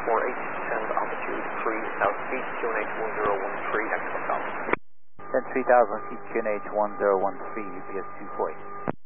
send altitude 3 southeast, QNH 1013, next one south. Send 3000 feet, QNH 1013, UPS 248.